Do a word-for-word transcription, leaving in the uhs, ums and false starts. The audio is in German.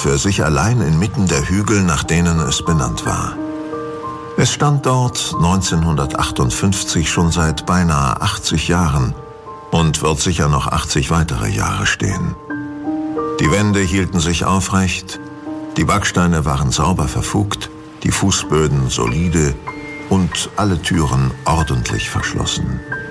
für sich allein inmitten der Hügel, nach denen es benannt war. Es stand dort neunzehnhundertachtundfünfzig schon seit beinahe achtzig Jahren und wird sicher noch achtzig weitere Jahre stehen. Die Wände hielten sich aufrecht, die Backsteine waren sauber verfugt, die Fußböden solide und alle Türen ordentlich verschlossen.